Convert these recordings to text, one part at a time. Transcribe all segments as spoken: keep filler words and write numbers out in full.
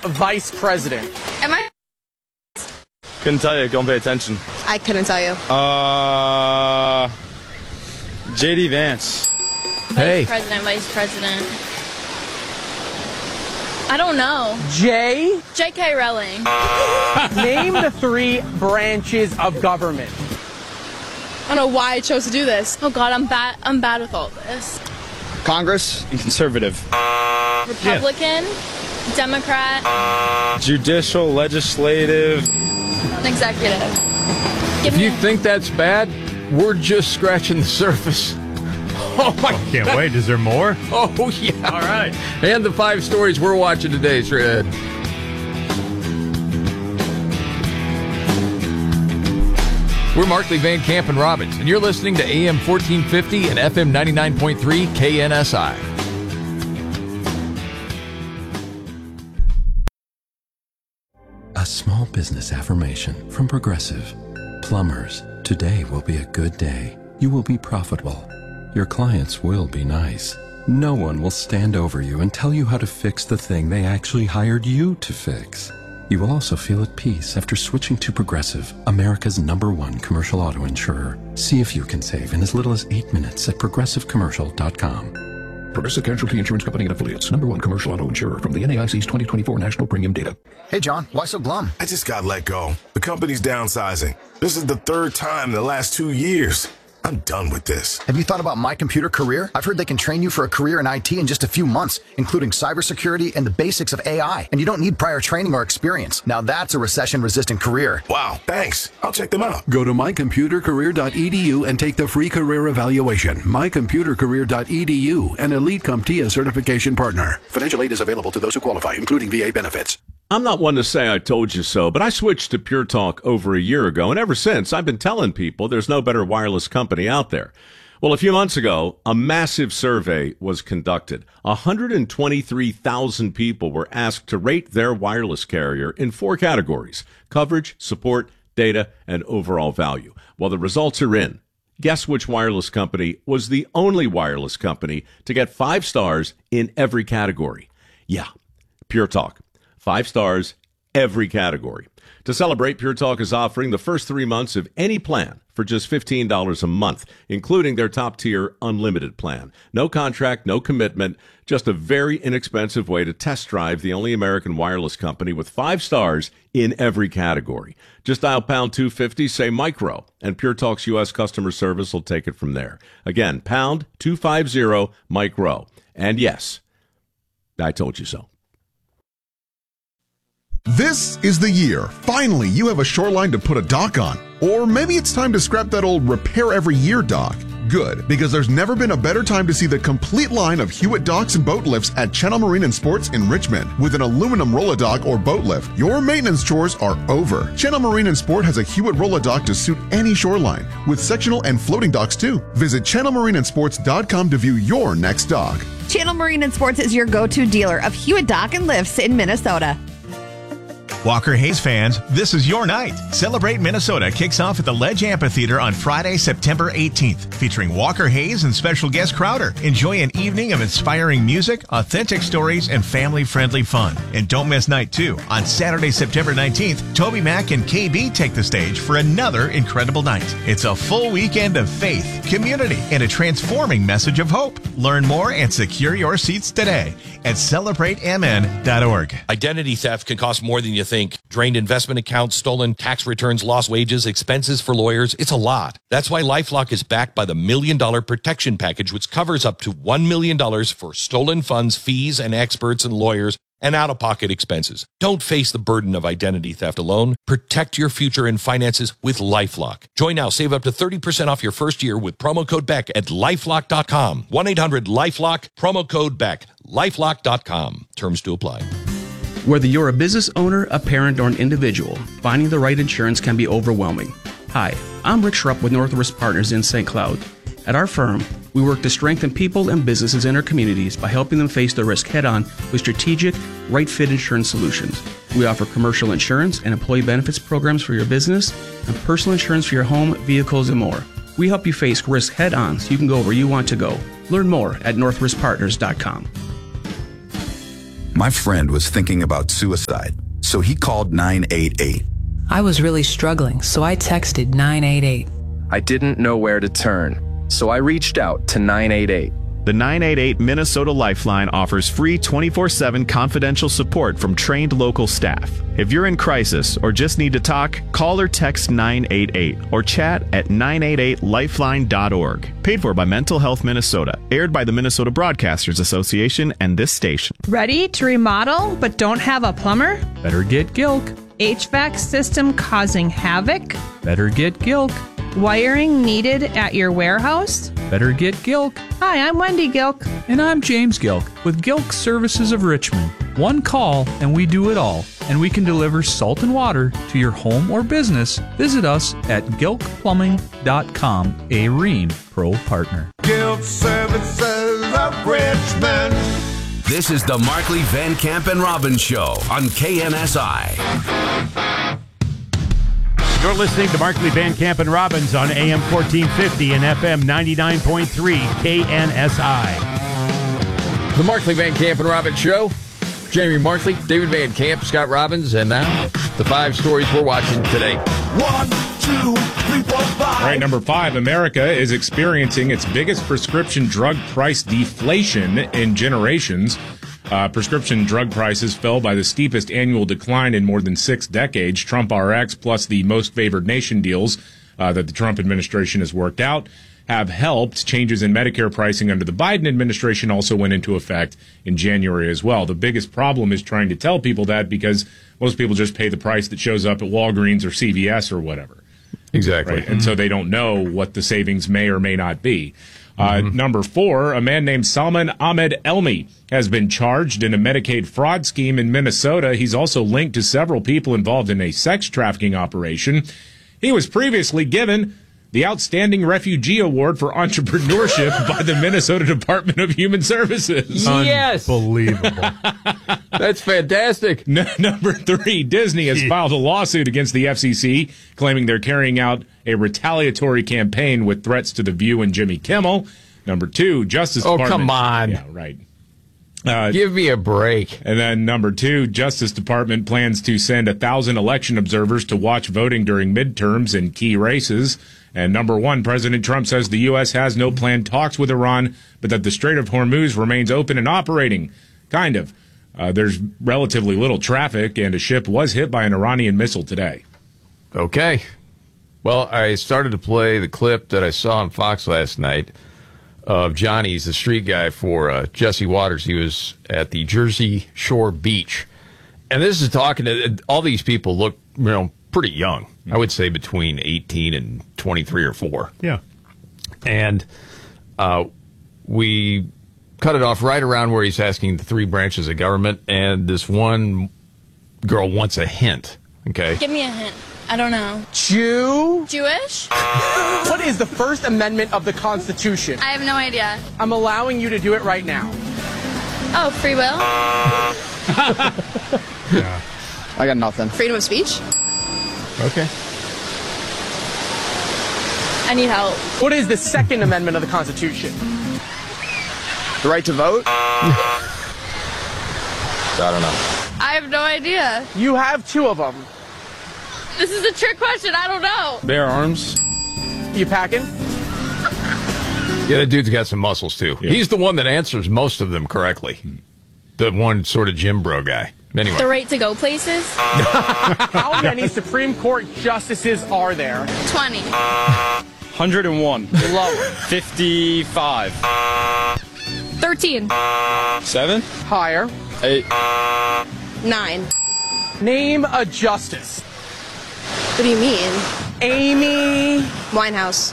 vice president? Am I? Couldn't tell you. Don't pay attention. I couldn't tell you. Uh, J D Vance. Hey. Vice president, vice president. I don't know. J. J K Rowling. Name the three branches of government. I don't know why I chose to do this. Oh God, I'm bad. I'm bad with all this. Congress. Conservative. Republican, yeah. Democrat, Judicial, legislative, executive. Give If me you a- think that's bad, we're just scratching the surface. Oh my Oh, can't wait. Is there more? Oh, yeah. All right. And the five stories we're watching today, straight ahead. We're Markley, Van Camp, and Robbins, and you're listening to A M fourteen fifty and F M ninety-nine point three K N S I. A small business affirmation from Progressive. Plumbers, today will be a good day. You will be profitable. Your clients will be nice. No one will stand over you and tell you how to fix the thing they actually hired you to fix. You will also feel at peace after switching to Progressive, America's number one commercial auto insurer. See if you can save in as little as eight minutes at progressive commercial dot com. Progressive Casualty Insurance Company and Affiliates. Number one commercial auto insurer from the N A I C's twenty twenty-four National Premium Data. Hey, John. Why so glum? I just got let go. The company's downsizing. This is the third time in the last two years. I'm done with this. Have you thought about My Computer Career? I've heard they can train you for a career in I T in just a few months, including cybersecurity and the basics of A I. And you don't need prior training or experience. Now that's a recession-resistant career. Wow, thanks. I'll check them out. Go to my computer career dot e d u and take the free career evaluation. my computer career dot e d u, an Elite CompTIA certification partner. Financial aid is available to those who qualify, including V A benefits. I'm not one to say I told you so, but I switched to Pure Talk over a year ago, and ever since, I've been telling people there's no better wireless company out there. Well, a few months ago, a massive survey was conducted. one hundred twenty-three thousand people were asked to rate their wireless carrier in four categories: coverage, support, data, and overall value. Well, the results are in. Guess which wireless company was the only wireless company to get five stars in every category? Yeah, Pure Talk. Five stars, every category. To celebrate, Pure Talk is offering the first three months of any plan for just fifteen dollars a month, including their top-tier unlimited plan. No contract, no commitment, just a very inexpensive way to test drive the only American wireless company with five stars in every category. Just dial pound two fifty, say micro, and Pure Talk's U S customer service will take it from there. Again, pound two fifty, micro. And yes, I told you so. This is the year. Finally, you have a shoreline to put a dock on. Or maybe it's time to scrap that old repair every year dock. Good, because there's never been a better time to see the complete line of Hewitt docks and boat lifts at Channel Marine and Sports in Richmond. With an aluminum roll-a-dock or boat lift, your maintenance chores are over. Channel Marine and Sport has a Hewitt roll-a-dock to suit any shoreline, with sectional and floating docks too. Visit channel marine and sports dot com to view your next dock. Channel Marine and Sports is your go-to dealer of Hewitt dock and lifts in Minnesota. Walker Hayes fans, this is your night. Celebrate Minnesota kicks off at the Ledge Amphitheater on Friday, September eighteenth, featuring Walker Hayes and special guest Crowder. Enjoy an evening of inspiring music, authentic stories, and family-friendly fun. And don't miss night two. On Saturday, September nineteenth, Toby Mac and K B take the stage for another incredible night. It's a full weekend of faith, community, and a transforming message of hope. Learn more and secure your seats today at celebrate m n dot org. Identity theft can cost more than you think. Drained investment accounts, stolen tax returns, lost wages, expenses for lawyers. It's a lot. That's why LifeLock is backed by the Million Dollar Protection Package, which covers up to one million dollars for stolen funds, fees, and experts and lawyers, and out-of-pocket expenses. Don't face the burden of identity theft alone. Protect your future and finances with LifeLock. Join now. Save up to thirty percent off your first year with promo code Beck at lifelock dot com. one eight hundred lifelock, promo code Beck, lifelock dot com. Terms to apply. Whether you're a business owner, a parent, or an individual, finding the right insurance can be overwhelming. Hi, I'm Rick Schrupp with Northwest Partners in Saint Cloud. At our firm, we work to strengthen people and businesses in our communities by helping them face the risk head-on with strategic, right-fit insurance solutions. We offer commercial insurance and employee benefits programs for your business and personal insurance for your home, vehicles, and more. We help you face risk head-on so you can go where you want to go. Learn more at northwest partners dot com. My friend was thinking about suicide, so he called nine eight eight. I was really struggling, so I texted nine eight eight. I didn't know where to turn, so I reached out to nine eight eight. The nine eight eight Minnesota Lifeline offers free twenty-four seven confidential support from trained local staff. If you're in crisis or just need to talk, call or text nine eight eight or chat at nine eight eight lifeline dot org. Paid for by Mental Health Minnesota. Aired by the Minnesota Broadcasters Association and this station. Ready to remodel but don't have a plumber? Better get Gilk. H V A C system causing havoc? Better get Gilk. Wiring needed at your warehouse? Better get Gilk. Hi, I'm Wendy Gilk. And I'm James Gilk with Gilk Services of Richmond. One call and we do it all. And we can deliver salt and water to your home or business. Visit us at gilk plumbing dot com, a Rheem Pro partner. Gilk Services of Richmond. This is the Markley, Van Camp, and Robbins Show on K N S I. You're listening to Markley, Van Camp, and Robbins on A M fourteen fifty and F M ninety-nine point three K N S I. The Markley, Van Camp, and Robbins Show. Jamie Markley, David Van Camp, Scott Robbins, and now the five stories we're watching today. One, two, three, four, five. All right, number five, America is experiencing its biggest prescription drug price deflation in generations. Uh, prescription drug prices fell by the steepest annual decline in more than six decades. Trump R X plus the most favored nation deals uh, that the Trump administration has worked out have helped. Changes in Medicare pricing under the Biden administration also went into effect in January as well. The biggest problem is trying to tell people that because most people just pay the price that shows up at Walgreens or C V S or whatever. Exactly. Right? And so they don't know what the savings may or may not be. Uh, mm-hmm. Number four, a man named Salman Ahmed Elmi has been charged in a Medicaid fraud scheme in Minnesota. He's also linked to several people involved in a sex trafficking operation. He was previously given the Outstanding Refugee Award for Entrepreneurship by the Minnesota Department of Human Services. Yes. Unbelievable. That's fantastic. No, number three, Disney has filed a lawsuit against the F C C, claiming they're carrying out a retaliatory campaign with threats to The View and Jimmy Kimmel. Number two, Justice oh, Department. Oh, come on. Yeah, right. Uh, Give me a break. And then number two, Justice Department plans to send a thousand election observers to watch voting during midterms and key races. And number one, President Trump says the U S has no planned talks with Iran, but that the Strait of Hormuz remains open and operating. Kind of. Uh, there's relatively little traffic, and a ship was hit by an Iranian missile today. Okay. Well, I started to play the clip that I saw on Fox last night of Johnny's, the street guy for uh, Jesse Waters. He was at the Jersey Shore Beach. And this is talking to all these people look, you know, pretty young. I would say between eighteen and twenty-three or four. Yeah. And uh, we cut it off right around where he's asking the three branches of government, and this one girl wants a hint. Okay. Give me a hint. I don't know. Jew? Jewish? What is the First Amendment of the Constitution? I have no idea. I'm allowing you to do it right now. Oh, free will? Yeah. I got nothing. Freedom of speech? Okay. I need help. What is the Second Amendment of the Constitution? The right to vote? I don't know. I have no idea. You have two of them. This is a trick question. I don't know. Bear arms. You packing? Yeah, that dude's got some muscles, too. Yeah. He's the one that answers most of them correctly. The one sort of Jim Bro guy. Anyway. The right to go places? How many Supreme Court justices are there? twenty. one hundred one. Lower. fifty-five. thirteen. Seven. Higher. Eight. Nine. Name a justice. What do you mean? Amy Winehouse.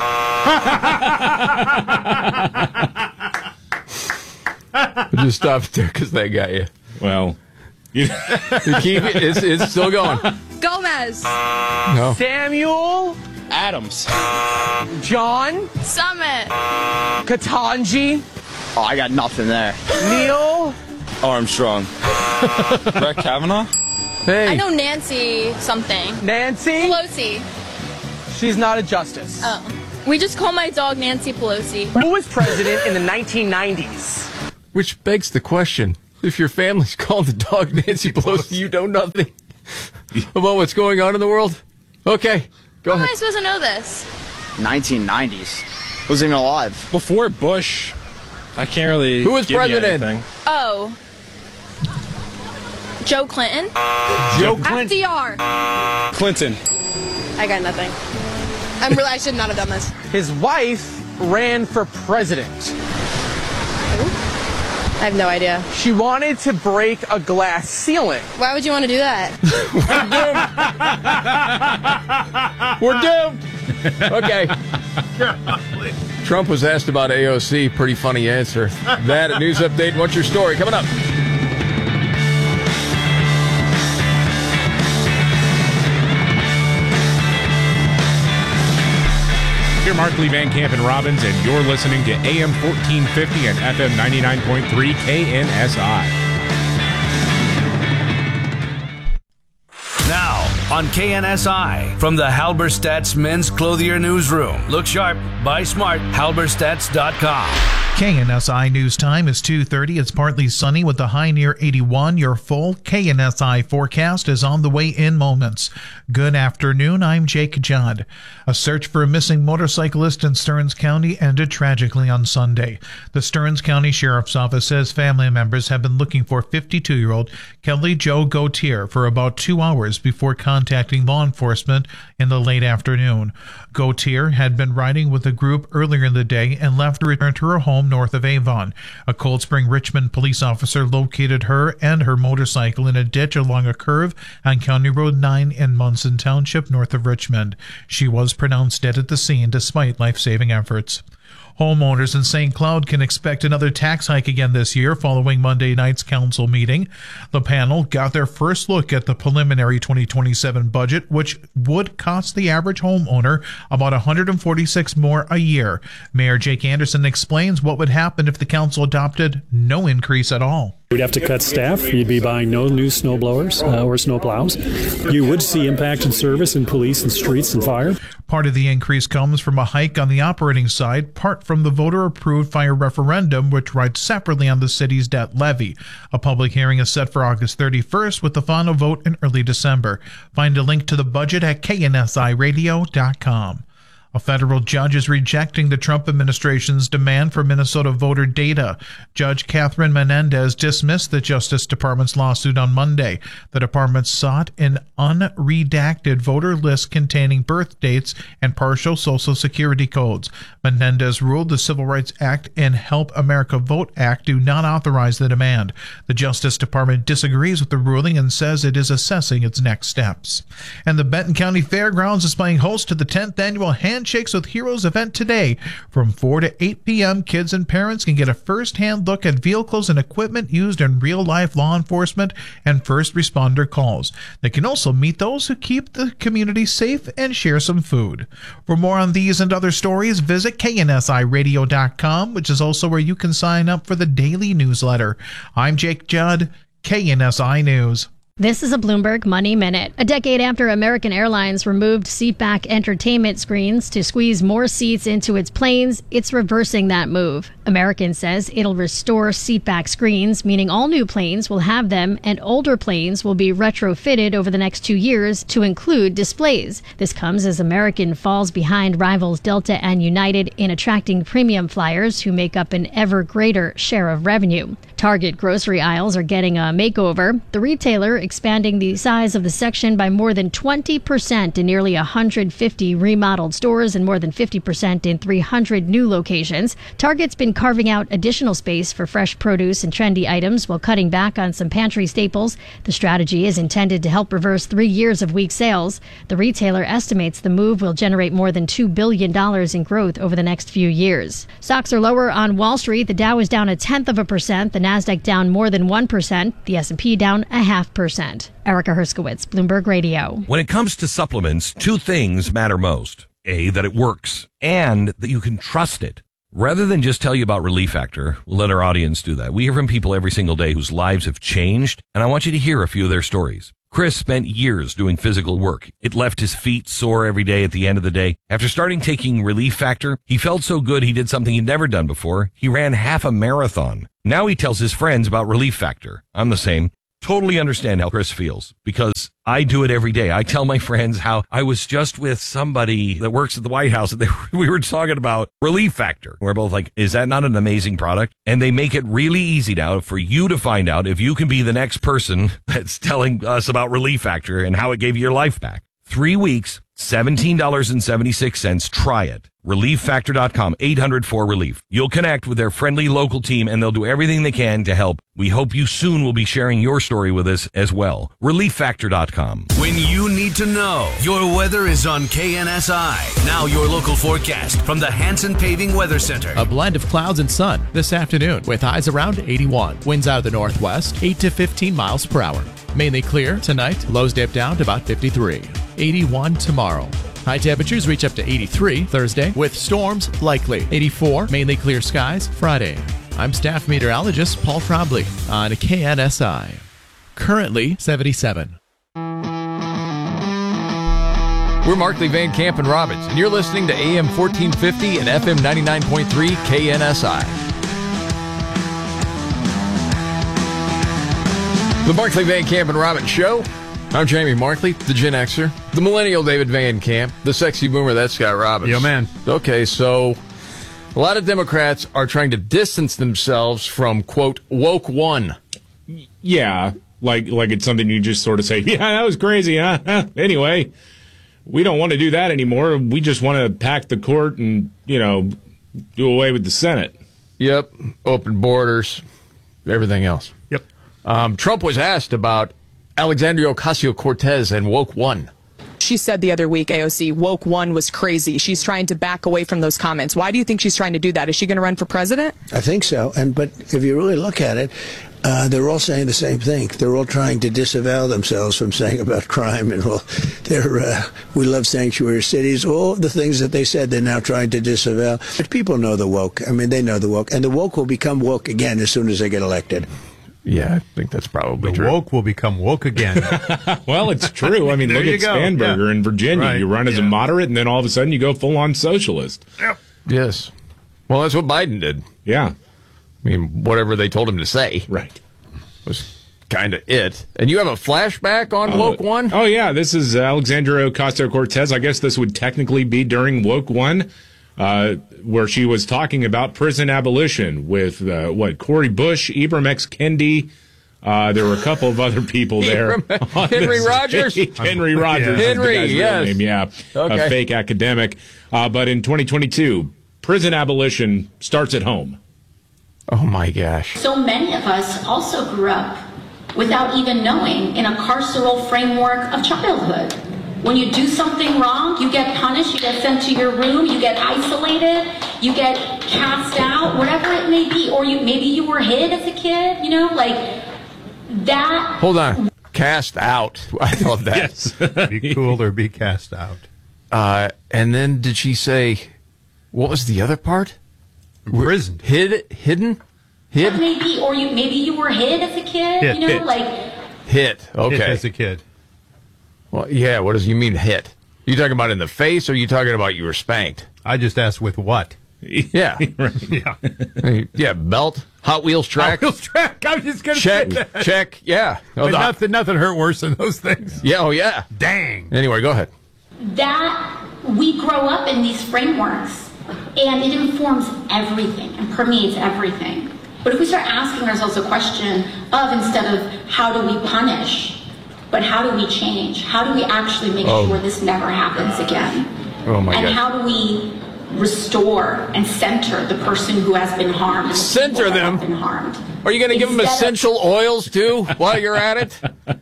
Just stop there because that got you. Well, you keep it. It's, it's still going. Gomez. No. Samuel Adams. John Summit. Katanji. Oh, I got nothing there. Neil Armstrong. Brett Kavanaugh. Hey. I know Nancy something. Nancy Pelosi. She's not a justice. Oh. We just call my dog Nancy Pelosi. Who was president in the nineteen nineties? Which begs the question, If your family's called the dog Nancy Pelosi, you know nothing about what's going on in the world? Okay, go How ahead. am I supposed to know this? nineteen nineties. Wasn't even alive. Before Bush, I can't really. Who was give you president? anything. Oh. Joe Clinton? Joe F D R. Clinton. I got nothing. I'm really, I should not have done this. His wife ran for president. I have no idea. She wanted to break a glass ceiling. Why would you want to do that? We're doomed. Okay. Trump was asked about A O C. Pretty funny answer. That, a news update. What's your story? Coming up. Here, Mark Lee Van Camp and Robbins, and you're listening to A M fourteen fifty and F M ninety-nine point three K N S I. Now, on K N S I, from the Halberstadt's Men's Clothier Newsroom. Look sharp, buy smart, halberstadts dot com. K N S I news time is two thirty. It's partly sunny with the high near eighty-one. Your full K N S I forecast is on the way in moments. Good afternoon. I'm Jake Judd. A search for a missing motorcyclist in Stearns County ended tragically on Sunday. The Stearns County Sheriff's Office says family members have been looking for fifty-two-year-old Kelly Jo Gautier for about two hours before contacting law enforcement in the late afternoon. Gautier had been riding with a group earlier in the day and left to return to her home north of Avon. A Cold Spring, Richmond police officer located her and her motorcycle in a ditch along a curve on County Road nine in Munson Township, north of Richmond. She was pronounced dead at the scene despite life-saving efforts. Homeowners in Saint Cloud can expect another tax hike again this year following Monday night's council meeting. The panel got their first look at the preliminary twenty twenty-seven budget, which would cost the average homeowner about one hundred forty-six dollars more a year. Mayor Jake Anderson explains what would happen if the council adopted no increase at all. We'd have to cut staff. You'd be buying no new snow blowers uh, or snow plows. You would see impacted service in police and streets and fire. Part of the increase comes from a hike on the operating side, part from the voter-approved fire referendum, which rides separately on the city's debt levy. A public hearing is set for August thirty-first with the final vote in early December. Find a link to the budget at K N S I radio dot com. A federal judge is rejecting the Trump administration's demand for Minnesota voter data. Judge Catherine Menendez dismissed the Justice Department's lawsuit on Monday. The department sought an unredacted voter list containing birth dates and partial Social Security codes. Menendez ruled the Civil Rights Act and Help America Vote Act do not authorize the demand. The Justice Department disagrees with the ruling and says it is assessing its next steps. And the Benton County Fairgrounds is playing host to the tenth annual Hand Shakes with Heroes event today. From four to eight p.m., kids and parents can get a first-hand look at vehicles and equipment used in real-life law enforcement and first responder calls. They can also meet those who keep the community safe and share some food. For more on these and other stories, visit K N S I radio dot com, which is also where you can sign up for the daily newsletter. I'm Jake Judd, K N S I News. This is a Bloomberg Money Minute. A decade after American Airlines removed seatback entertainment screens to squeeze more seats into its planes, it's reversing that move. American says it'll restore seatback screens, meaning all new planes will have them and older planes will be retrofitted over the next two years to include displays. This comes as American falls behind rivals Delta and United in attracting premium flyers who make up an ever greater share of revenue. Target grocery aisles are getting a makeover. The retailer expanding the size of the section by more than twenty percent in nearly one hundred fifty remodeled stores and more than fifty percent in three hundred new locations. Target's been carving out additional space for fresh produce and trendy items while cutting back on some pantry staples. The strategy is intended to help reverse three years of weak sales. The retailer estimates the move will generate more than two billion dollars in growth over the next few years. Stocks are lower on Wall Street. The Dow is down a tenth of a percent. The Nasdaq down more than one percent. The S and P down a half percent. Erica Herskowitz, Bloomberg Radio. When it comes to supplements, two things matter most. A, that it works, and that you can trust it. Rather than just tell you about Relief Factor, we'll let our audience do that. We hear from people every single day whose lives have changed, and I want you to hear a few of their stories. Chris spent years doing physical work. It left his feet sore every day at the end of the day. After starting taking Relief Factor, he felt so good he did something he'd never done before. He ran half a marathon. Now he tells his friends about Relief Factor. I'm the same. Totally understand how Chris feels because I do it every day. I tell my friends how I was just with somebody that works at the White House and they, we were talking about Relief Factor. We're both like, is that not an amazing product? And they make it really easy now for you to find out if you can be the next person that's telling us about Relief Factor and how it gave you your life back. Three weeks, seventeen dollars and seventy-six cents. Try it. relief factor dot com, eight hundred four relief. You'll connect with their friendly local team and they'll do everything they can to help. We hope you soon will be sharing your story with us as well. relief factor dot com. When you need to know, your weather is on K N S I. Now your local forecast from the Hanson Paving Weather Center. A blend of clouds and sun this afternoon with highs around eighty-one. Winds out of the northwest, eight to fifteen miles per hour. Mainly clear tonight, lows dip down to about fifty-three. eighty-one tomorrow. High temperatures reach up to eighty-three Thursday with storms likely. eighty-four, mainly clear skies Friday. I'm staff meteorologist Paul Trombley on K N S I. Currently seventy-seven. We're Markley, Van Camp, and Robbins, and you're listening to A M fourteen fifty and F M ninety-nine point three K N S I. The Markley, Van Camp, and Robbins Show. I'm Jamie Markley, the Gen Xer, the millennial David Van Camp, the sexy boomer, that's Scott Robbins. Yo, man. Okay, so a lot of Democrats are trying to distance themselves from, quote, woke one. Yeah, like like it's something you just sort of say, yeah, that was crazy, huh? Anyway, we don't want to do that anymore. We just want to pack the court and, you know, do away with the Senate. Yep, open borders, everything else. Yep. Um, Trump was asked about Alexandria Ocasio-Cortez and Woke One. She said the other week, A O C, Woke One was crazy. She's trying to back away from those comments. Why do you think she's trying to do that? Is she going to run for president? I think so. And but if you really look at it, uh, they're all saying the same thing. They're all trying to disavow themselves from saying about crime and well, they're uh, we love sanctuary cities. All the things that they said, they're now trying to disavow. But people know the woke. I mean, they know the woke, and the woke will become woke again as soon as they get elected. Yeah, I think that's probably the true. woke will become woke again. Well, it's true. I mean, look at Spanberger yeah. in Virginia. Right. You run as yeah. a moderate, and then all of a sudden you go full-on socialist. Yep. Yes. Well, that's what Biden did. Yeah. I mean, whatever they told him to say. Right. Was kind of it. And you have a flashback on uh, Woke One? Oh, yeah. This is Alexandria Ocasio-Cortez. I guess this would technically be during Woke One, uh, where she was talking about prison abolition with, uh, what, Cori Bush, Ibram X. Kendi. Uh, there were a couple of other people there. Henry Rogers? Henry Rogers. Yeah. Henry, is the guy's yes. real name, yeah. Okay. A fake academic. Uh, but in twenty twenty-two, prison abolition starts at home. Oh, my gosh. So many of us also grew up without even knowing in a carceral framework of childhood. When you do something wrong, you get punished, you get sent to your room, you get isolated, you get cast out, whatever it may be. Or you maybe you were hid as a kid, you know, like that. Hold on. Cast out. I love that. Yes. Be cool or be cast out. Uh, and then did she say, what was the other part? Imprisoned. Hid, hidden? Hid? Maybe, or you maybe you were hid as a kid, hit, you know, hit. like. Hit. Okay. Hit as a kid. Well, yeah, what does you mean hit? You talking about in the face, or are you talking about you were spanked? I just asked with what? Yeah. yeah. Yeah, belt, Hot Wheels track. Hot Wheels track, I was just going to check, say that. Check, yeah. Oh, nothing, nothing hurt worse than those things. Yeah, oh yeah. Dang. Anyway, go ahead. That we grow up in these frameworks, and it informs everything and permeates everything. But if we start asking ourselves a question of, instead of how do we punish, but how do we change? How do we actually make oh. sure this never happens again? Oh my and God. how do we restore and center the person who has been harmed? And center them? Been harmed. Are you going to give them essential of, oils too while you're at it?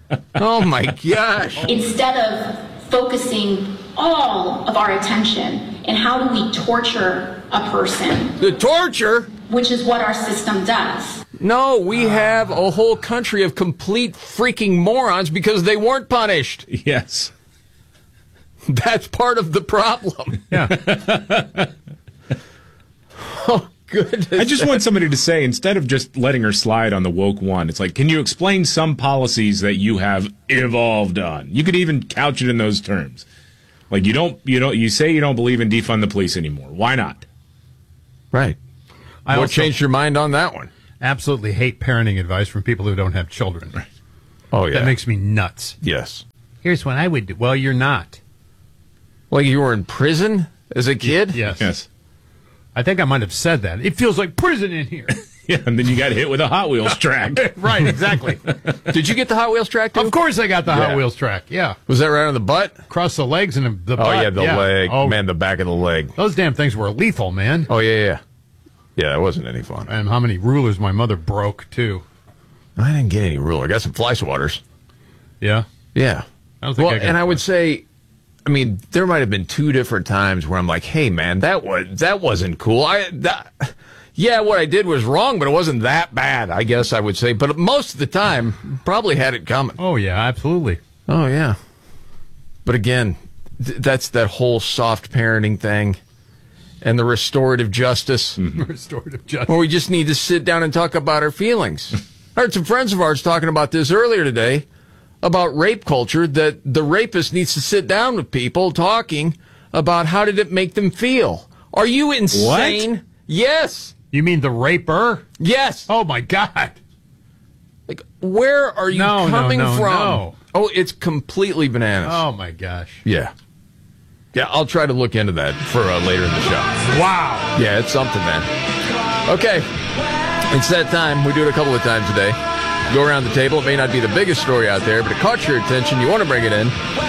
Oh my gosh. Instead of focusing all of our attention in how do we torture a person? The torture? Which is what our system does. No, we have a whole country of complete freaking morons because they weren't punished. Yes. That's part of the problem. Yeah. Oh, goodness. I just want somebody to say, instead of just letting her slide on the woke one, it's like, can you explain some policies that you have evolved on? You could even couch it in those terms. Like, you don't, you don't, you say you don't believe in defund the police anymore. Why not? Right. I what also changed your mind on that one? Absolutely hate parenting advice from people who don't have children. Right. Oh, yeah. That makes me nuts. Yes. Here's what I would do. Well, you're not. Like you were in prison as a kid? Yes. Yes. I think I might have said that. It feels like prison in here. Yeah, and then you got hit with a Hot Wheels track. Right, exactly. Did you get the Hot Wheels track, too? Of course I got the Yeah. Hot Wheels track, yeah. Was that right on the butt? Across the legs and the Oh, butt. yeah, the leg. Oh, Man, the back of the leg. those damn things were lethal, man. Oh, yeah, yeah. Yeah, it wasn't any fun. And how many rulers my mother broke, too. I didn't get any ruler. I got some fly swatters. Yeah? Yeah. I don't think well, I got and I one. would say, I mean, there might have been two different times where I'm like, "Hey, man, that was that wasn't cool." I, that, yeah, what I did was wrong, but it wasn't that bad. I guess I would say, but most of the time, probably had it coming. Oh yeah, absolutely. Oh yeah. But again, th- that's that whole soft parenting thing, and the restorative justice, Restorative justice. where we just need to sit down and talk about our feelings. I heard some friends of ours talking about this earlier today. About rape culture, that the rapist needs to sit down with people talking about how did it make them feel. Are you insane? What? Yes. You mean the raper? Yes. Oh, my God. Like, where are you No, no, coming no, from? no. Oh, it's completely bananas. Oh, my gosh. Yeah. Yeah, I'll try to look into that for uh, later in the show. Wow. Yeah, it's something, man. Okay. It's that time. We do it a couple of times a day. Go around the table. It may not be the biggest story out there, but it caught your attention. You want to bring it in.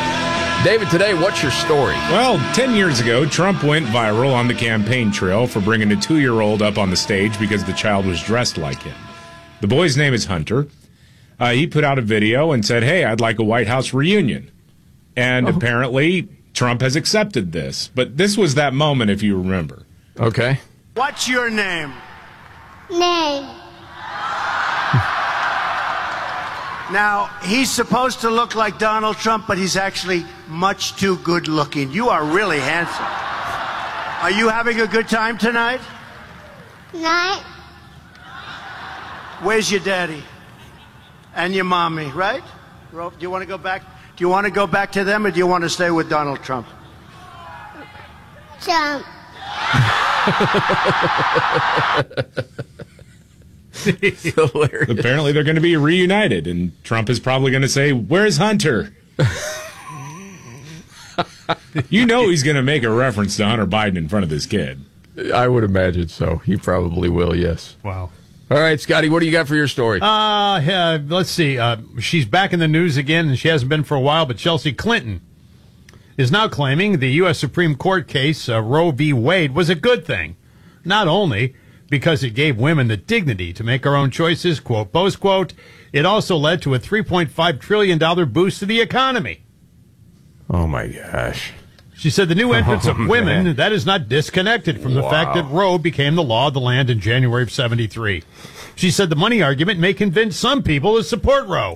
David, today, what's your story? Well, ten years ago, Trump went viral on the campaign trail for bringing a two-year-old up on the stage because the child was dressed like him. The boy's name is Hunter. Uh, he put out a video and said, "Hey, I'd like a White House reunion." And oh. apparently, Trump has accepted this. But this was that moment, if you remember. Okay. What's your name? Name. Now, he's supposed to look like Donald Trump, but he's actually much too good looking. You are really handsome. Are you having a good time tonight? Night. Where's your daddy? And your mommy, right? Do you want to go back? Do you want to go back to them, or do you want to stay with Donald Trump? Trump. Apparently they're going to be reunited, and Trump is probably going to say, "Where's Hunter?" You know he's going to make a reference to Hunter Biden in front of this kid. I would imagine so. He probably will, yes. Wow. All right, Scotty, what do you got for your story? Uh, uh let's see. Uh, she's back in the news again, and she hasn't been for a while, but Chelsea Clinton is now claiming the U S Supreme Court case, uh, Roe v. Wade, was a good thing. Not only because it gave women the dignity to make our own choices, quote, post quote, it also led to a three point five trillion dollars boost to the economy. Oh, my gosh. She said the new entrance oh, of women, man. that is not disconnected from the wow. fact that Roe became the law of the land in January of seventy-three. She said the money argument may convince some people to support Roe.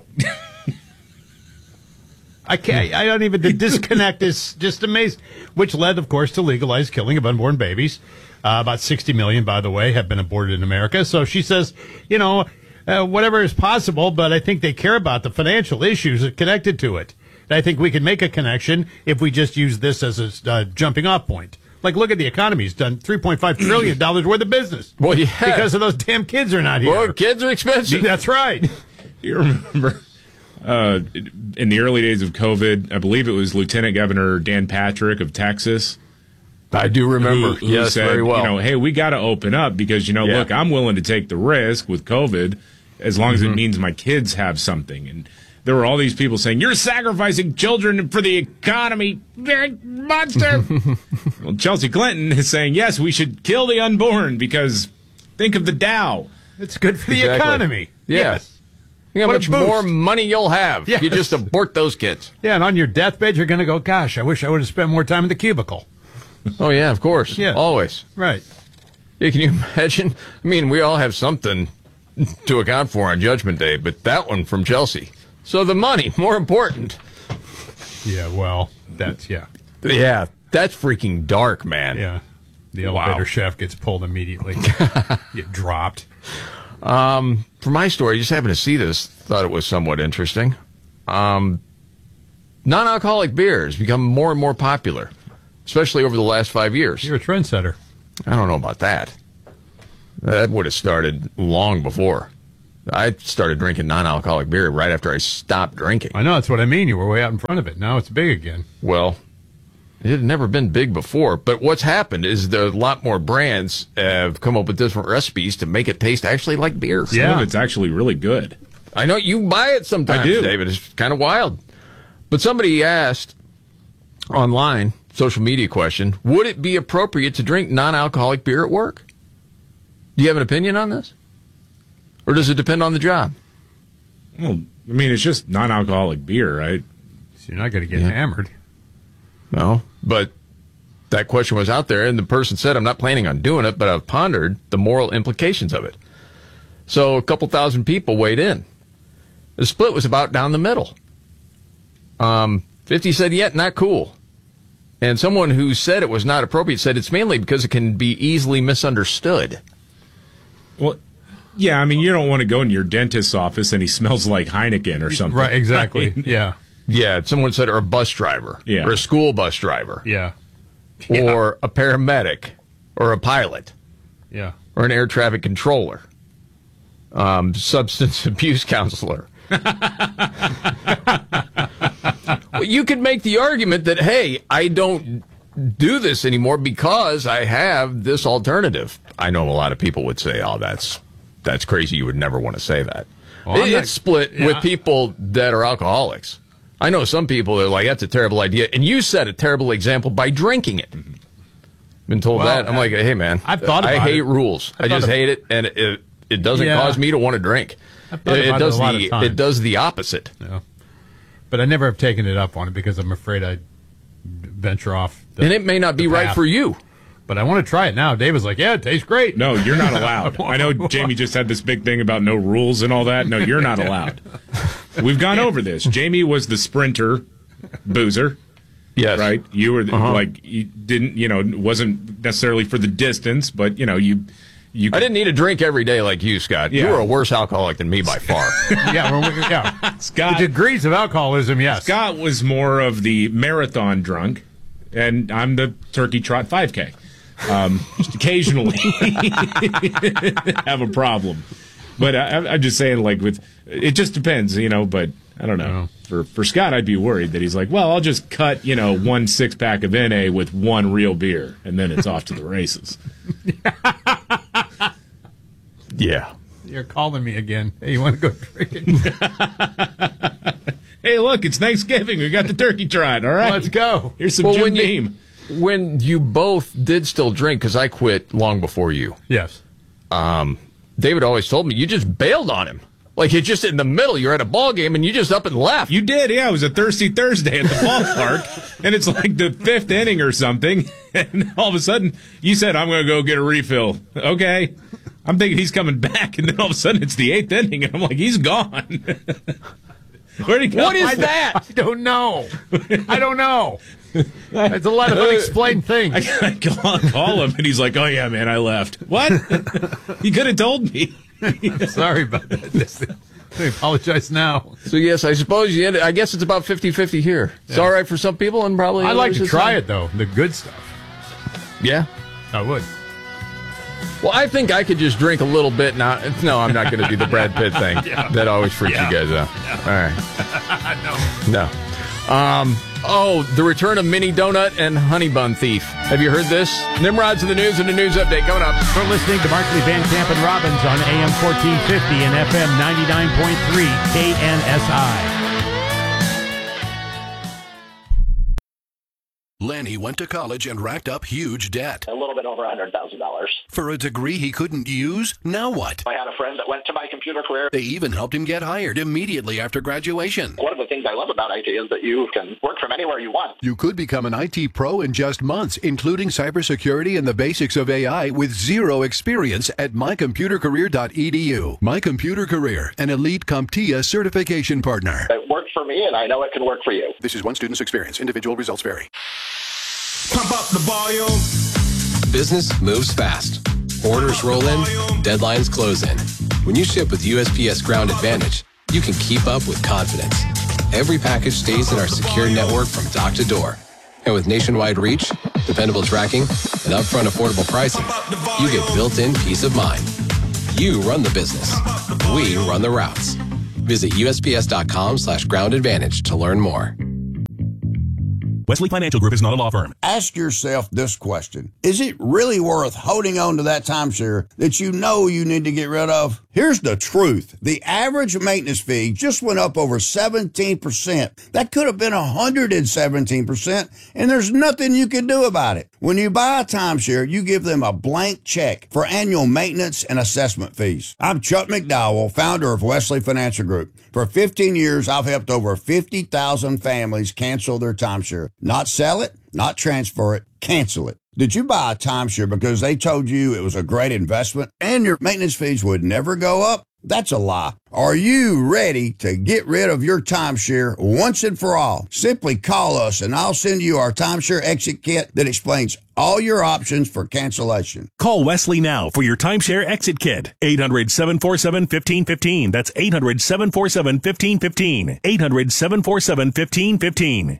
I can't, I don't even, the disconnect is just amazing. Which led, of course, to legalize killing of unborn babies. Uh, about sixty million, by the way, have been aborted in America. So she says, you know, uh, whatever is possible, but I think they care about the financial issues connected to it. And I think we can make a connection if we just use this as a uh, jumping off point. Like, look at the economy. It's done three point five trillion dollars worth of business. Well, yeah. Because of those damn kids are not here. Well, kids are expensive. That's right. You remember uh, in the early days of COVID, I believe it was Lieutenant Governor Dan Patrick of Texas. I do remember. Who, who yes, said, very well. You know, hey, we got to open up because, you know, yeah. look, I'm willing to take the risk with COVID as long as mm-hmm. it means my kids have something. And there were all these people saying, you're sacrificing children for the economy. Monster. Well, Chelsea Clinton is saying, yes, we should kill the unborn because think of the Dow. It's good for the exactly. economy. Yeah. Yes. Think how What much a boost. more money you'll have Yes. if you just abort those kids. Yeah, and on your deathbed, you're going to go, gosh, I wish I would have spent more time in the cubicle. Oh, yeah, of course. Yeah. Always. Right. Yeah, can you imagine? I mean, we all have something to account for on Judgment Day, but that one from Chelsea. So the money, more important. Yeah, well, that's, yeah. Yeah, that's freaking dark, man. Yeah. The elevator Wow. shaft gets pulled immediately. Get dropped. Um, for my story, just happened to see this. Thought it was somewhat interesting. Um, non-alcoholic beer has become more and more popular, especially over the last five years. You're a trendsetter. I don't know about that. That would have started long before. I started drinking non-alcoholic beer right after I stopped drinking. I know, that's what I mean. You were way out in front of it. Now it's big again. Well, it had never been big before, but what's happened is there are a lot more brands have come up with different recipes to make it taste actually like beer. Some of it's actually really good. I know you buy it sometimes, I do. David. It's kind of wild. But somebody asked online, social media question, would it be appropriate to drink non-alcoholic beer at work? Do you have an opinion on this? Or does it depend on the job? Well, I mean, it's just non-alcoholic beer, right? So you're not going to get Yeah. hammered. No, but that question was out there, and the person said, I'm not planning on doing it, but I've pondered the moral implications of it. So a couple thousand people weighed in. The split was about down the middle. Um, fifty said, yeah, not cool. And someone who said it was not appropriate said it's mainly because it can be easily misunderstood. Well, yeah, I mean, you don't want to go in your dentist's office and he smells like Heineken or something. Right, exactly. Right? Yeah. Yeah, someone said, or a bus driver, Yeah. or a school bus driver, Yeah. or a paramedic, or a pilot, Yeah. or an air traffic controller, um, substance abuse counselor. Well, you could make the argument that, hey, I don't do this anymore because I have this alternative. I know a lot of people would say, oh, that's that's crazy. You would never want to say that. Well, It- I'm not- it's split yeah. with people that are alcoholics. I know some people that are like, that's a terrible idea. And you set a terrible example by drinking it. Been told Well, that. I'm like, hey, man, I've thought I about hate it. rules. I I just thought hate it, and it, it doesn't Yeah. cause me to want to drink. I've thought It, it about it does a lot the of times. it does the opposite. Yeah. But I never have taken it up on it because I'm afraid I'd venture off. The, And it may not be the right path. for you. But I want to try it now. Dave was like, yeah, it tastes great. No, you're not allowed. I know Jamie just had this big thing about no rules and all that. No, you're not allowed. We've gone over this. Jamie was the sprinter boozer. Yes. Right? You were the, Uh-huh. like, you didn't, you know, it wasn't necessarily for the distance, but, you know, you. you I didn't need a drink every day like you, Scott. You Yeah. were a worse alcoholic than me by far. yeah, well, we- yeah. Scott, The degrees of alcoholism, yes. Scott was more of the marathon drunk, and I'm the turkey trot five K. Um, just occasionally have a problem. But I, I'm just saying, like, with it just depends, you know, but I don't know. For for Scott, I'd be worried that he's like, well, I'll just cut, you know, one six pack of N A with one real beer, and then it's off to the races. Yeah. You're calling me again. Hey, you want to go drinking? Hey, look, it's Thanksgiving. We got the turkey trot. All right, Let's go. Here's some Well, Jim when you- Beam. When you both did still drink, because I quit long before you, Yes. um, David always told me you just bailed on him. Like, you're just in the middle. You're at a ball game, and you just up and left. You did, yeah. It was a Thirsty Thursday at the ballpark, and it's like the fifth inning or something, and all of a sudden, you said, I'm going to go get a refill. Okay. I'm thinking he's coming back, and then all of a sudden, it's the eighth inning, and I'm like, he's gone. Where'd he go? What is I, that? I don't know. I don't know. There's a lot of unexplained things. I call, call him, and he's like, oh, yeah, man, I left. What? You could have told me. Sorry about that. I apologize now. So, yes, I suppose you ended, I guess it's about fifty-fifty here. It's Yeah. all right for some people, and probably I'd like others to it's try not. it, though. The good stuff. Yeah. I would. Well, I think I could just drink a little bit now. No, I'm not going to do the Brad Pitt thing. Yeah. That always freaks Yeah. you guys out. All right. no. No. Um, oh, the return of Mini Donut and Honey Bun Thief. Have you heard this? Nimrod's in the news and the news update coming up. We're listening to Markley, Van Camp, and Robbins on A M fourteen fifty and F M ninety-nine point three K N S I. Lenny went to college and racked up huge debt. A little bit over one hundred thousand dollars. For a degree he couldn't use? Now what? I had a friend that went to my computer career. They even helped him get hired immediately after graduation. One of the things I love about I T is that you can work from anywhere you want. You could become an I T pro in just months, including cybersecurity and the basics of A I with zero experience at my computer career dot e d u. My Computer Career, an elite CompTIA certification partner. It worked for me, and I know it can work for you. This is one student's experience. Individual results vary. Pump up the volume. Business moves fast. Orders roll in, deadlines close in. When you ship with U S P S Ground Advantage, you can keep up with confidence. Every package stays in our secure network from dock to door. And with nationwide reach, dependable tracking, and upfront affordable pricing, you get built-in peace of mind. You run the business. We run the routes. Visit USPS.com slash ground advantage to learn more. Wesley Financial Group is not a law firm. Ask yourself this question. Is it really worth holding on to that timeshare that you know you need to get rid of? Here's the truth. The average maintenance fee just went up over seventeen percent. That could have been one hundred seventeen percent, and there's nothing you can do about it. When you buy a timeshare, you give them a blank check for annual maintenance and assessment fees. I'm Chuck McDowell, founder of Wesley Financial Group. For fifteen years, I've helped over fifty thousand families cancel their timeshare. Not sell it, not transfer it, cancel it. Did you buy a timeshare because they told you it was a great investment and your maintenance fees would never go up? That's a lie. Are you ready to get rid of your timeshare once and for all? Simply call us and I'll send you our timeshare exit kit that explains all your options for cancellation. Call Wesley now for your timeshare exit kit. eight hundred, seven four seven, one five one five. That's eight hundred, seven four seven, one five one five. eight hundred, seven four seven, one five one five.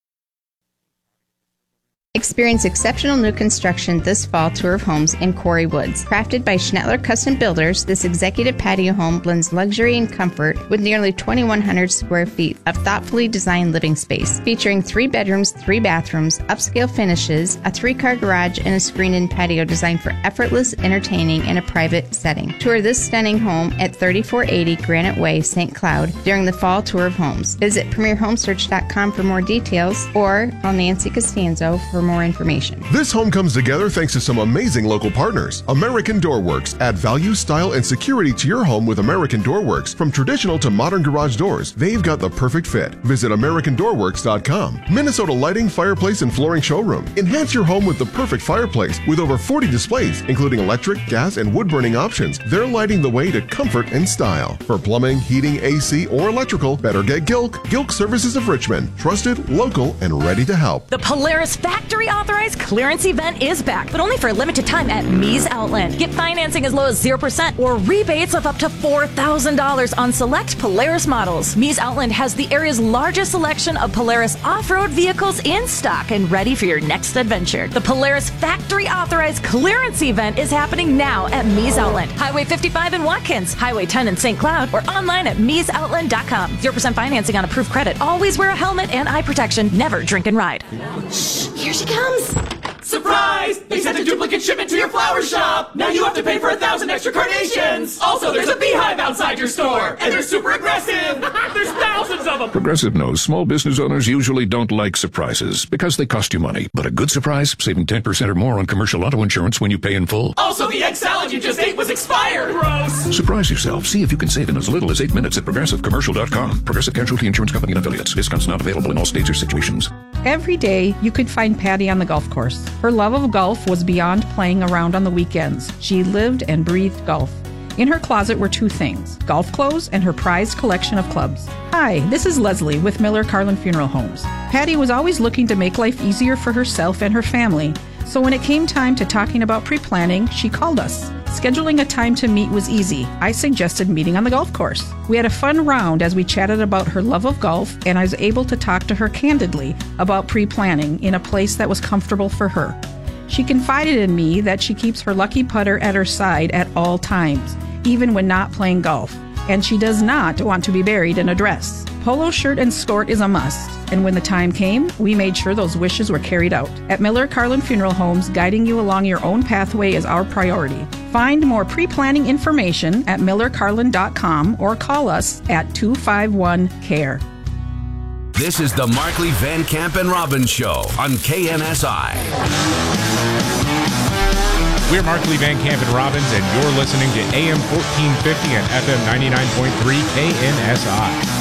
Experience exceptional new construction this fall tour of homes in Quarry Woods. Crafted by Schnettler Custom Builders, this executive patio home blends luxury and comfort with nearly twenty-one hundred square feet of thoughtfully designed living space, featuring three bedrooms, three bathrooms, upscale finishes, a three-car garage, and a screened-in patio designed for effortless entertaining in a private setting. Tour this stunning home at thirty-four eighty Granite Way, Saint Cloud during the fall tour of homes. Visit premier home search dot com for more details or call Nancy Costanzo for more information. This home comes together thanks to some amazing local partners. American Door Works. Add value, style, and security to your home with American Door Works. From traditional to modern garage doors, they've got the perfect fit. Visit American Door Works dot com. Minnesota Lighting, Fireplace, and Flooring Showroom. Enhance your home with the perfect fireplace with over forty displays, including electric, gas, and wood-burning options. They're lighting the way to comfort and style. For plumbing, heating, A C, or electrical, better get Gilk. Gilk Services of Richmond. Trusted, local, and ready to help. The Polaris Factory Authorized Clearance Event is back, but only for a limited time at Mees Outland. Get financing as low as zero percent or rebates of up to four thousand dollars on select Polaris models. Mees Outland has the area's largest selection of Polaris off-road vehicles in stock and ready for your next adventure. The Polaris Factory Authorized Clearance Event is happening now at Mees Outland, Highway fifty-five in Watkins, Highway ten in Saint Cloud, or online at mees outland dot com. zero percent financing on approved credit. Always wear a helmet and eye protection. Never drink and ride. Shh, here she comes. Surprise! They sent a duplicate shipment to your flower shop! Now you have to pay for a thousand extra carnations! Also, there's a beehive outside your store! And they're super aggressive! There's thousands of them! Progressive knows small business owners usually don't like surprises because they cost you money. But a good surprise, saving ten percent or more on commercial auto insurance when you pay in full. Also, the egg salad you just ate was expired! Gross! Surprise yourself. See if you can save in as little as eight minutes at progressive commercial dot com. Progressive Casualty Insurance Company and affiliates. Discounts not available in all states or situations. Every day, you could find Patty on the golf course. Her love of golf was beyond playing around on the weekends. She lived and breathed golf. In her closet were two things, golf clothes and her prized collection of clubs. Hi, this is Leslie with Miller Carlin Funeral Homes. Patty was always looking to make life easier for herself and her family. So when it came time to talking about pre-planning, she called us. Scheduling a time to meet was easy. I suggested meeting on the golf course. We had a fun round as we chatted about her love of golf, and I was able to talk to her candidly about pre-planning in a place that was comfortable for her. She confided in me that she keeps her lucky putter at her side at all times, even when not playing golf, and she does not want to be buried in a dress. Polo shirt and skirt is a must, and when the time came, we made sure those wishes were carried out. At Miller Carlin Funeral Homes, guiding you along your own pathway is our priority. Find more pre-planning information at miller carlin dot com or call us at two five one C A R E. This is the Markley, Van Camp, and Robbins Show on K N S I. We're Markley, Van Camp, and Robbins, and you're listening to A M fourteen fifty and F M ninety-nine point three K N S I.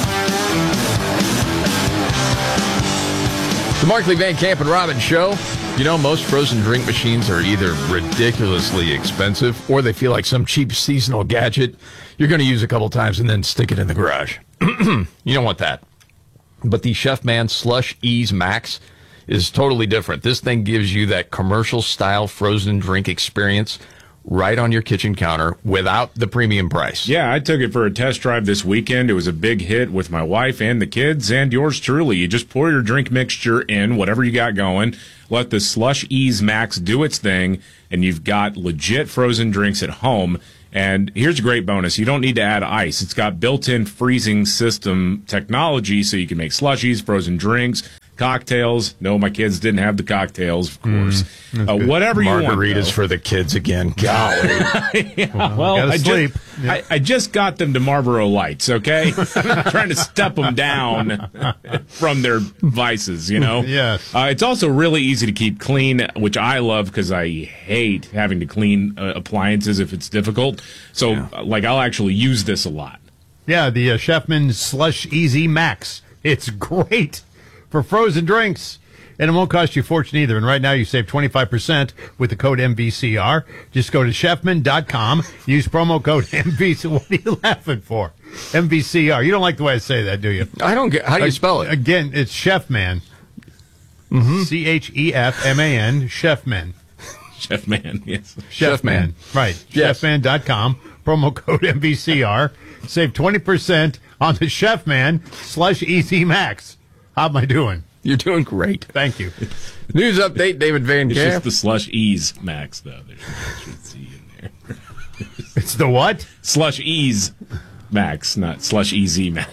The Markley, Van Camp, and Robbins Show. You know, most frozen drink machines are either ridiculously expensive or they feel like some cheap seasonal gadget you're going to use a couple times and then stick it in the garage. You don't want that. But the Chef Man Slush Ease Max is totally different. This thing gives you that commercial-style frozen drink experience right on your kitchen counter without the premium price. Yeah, I took it for a test drive this weekend. It was a big hit with my wife and the kids and yours truly. You just pour your drink mixture in, whatever you got going, let the Slush Ease Max do its thing, and you've got legit frozen drinks at home. And here's a great bonus. You don't need to add ice. It's got built-in freezing system technology so you can make slushies, frozen drinks, cocktails. No, my kids didn't have the cocktails, of course. Mm, uh, whatever you want. Margaritas for the kids again. Golly. yeah, well, well I, sleep. Just, yeah. I, I just got them to Marlboro Lights, okay? Trying to step them down from their vices, you know? Yes. Uh, it's also really easy to keep clean, which I love because I hate having to clean uh, appliances if it's difficult. So, yeah. like, I'll actually use this a lot. Yeah, the uh, Chefman Slush Easy Max. It's great for frozen drinks, and it won't cost you a fortune either. And right now you save twenty-five percent with the code M V C R. Just go to chefman dot com, use promo code M V C R. What are you laughing for? M V C R. You don't like the way I say that, do you? I don't get. How do you spell it? Again, it's Chefman. Mm-hmm. C H E F M A N, Chefman. Chefman, yes. Chefman, right. Yes. chefman dot com, promo code M V C R. Save twenty percent on the Chefman Slush Easy Max. How am I doing? You're doing great. Thank you. News update, David Van Camp. It's just the Slush Ease Max, though. There's no C in there. It's the what? Slush Ease Max, not Slush Easy Max.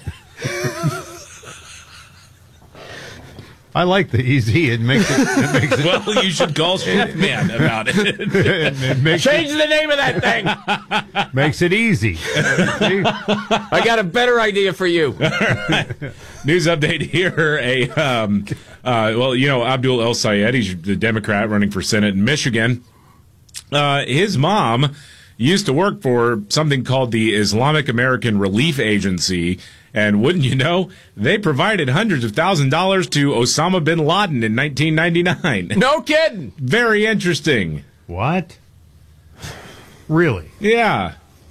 I like the easy. It makes it. It makes it well, you should call Chefman about it. it, it makes Change it, the name of that thing. Makes it easy. I got a better idea for you. Right. News update here. A um, uh, well, you know, Abdul El Sayed, he's the Democrat running for Senate in Michigan. Uh, his mom used to work for something called the Islamic American Relief Agency. And wouldn't you know, they provided hundreds of thousand dollars to Osama bin Laden in nineteen ninety-nine. No kidding. Very interesting. What? Really? Yeah.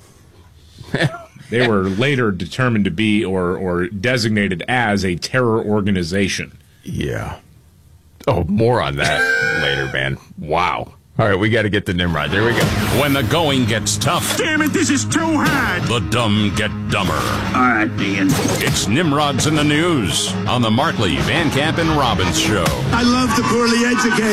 They were later determined to be or, or designated as a terror organization. Yeah. Oh, more on that later, man. Wow. All right, we got to get to Nimrod. There we go. When the going gets tough. Damn it, this is too hard. The dumb get dumber. All right, Dean. It's Nimrod's in the News on the Markley, Van Camp, and Robbins Show. I love the poorly